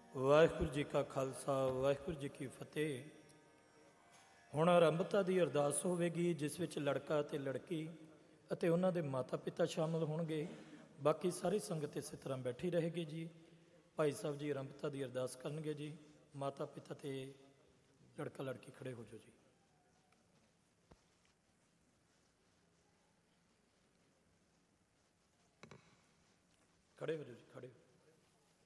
ਵਾਹਿਗੁਰੂ ਜੀ ਕਾ ਖਾਲਸਾ ਵਾਹਿਗੁਰੂ ਜੀ ਕੀ ਫਤਿਹ। ਹੁਣ ਆਰੰਭਤਾ ਦੀ ਅਰਦਾਸ ਹੋਵੇਗੀ, ਜਿਸ ਵਿੱਚ ਲੜਕਾ ਅਤੇ ਲੜਕੀ ਅਤੇ ਉਹਨਾਂ ਦੇ ਮਾਤਾ ਪਿਤਾ ਸ਼ਾਮਲ ਹੋਣਗੇ। ਬਾਕੀ ਸਾਰੀ ਸੰਗਤ ਇਸੇ ਤਰ੍ਹਾਂ ਬੈਠੀ ਰਹੇਗੀ ਜੀ। ਭਾਈ ਸਾਹਿਬ ਜੀ ਆਰੰਭਤਾ ਦੀ ਅਰਦਾਸ ਕਰਨਗੇ ਜੀ। ਮਾਤਾ ਪਿਤਾ ਤੇ ਲੜਕਾ ਲੜਕੀ ਖੜੇ ਹੋ ਜਾਓ ਜੀ। ਖੜੇ ਹੋ ਜਾਓ ਜੀ, ਖੜੇ ਹੋ।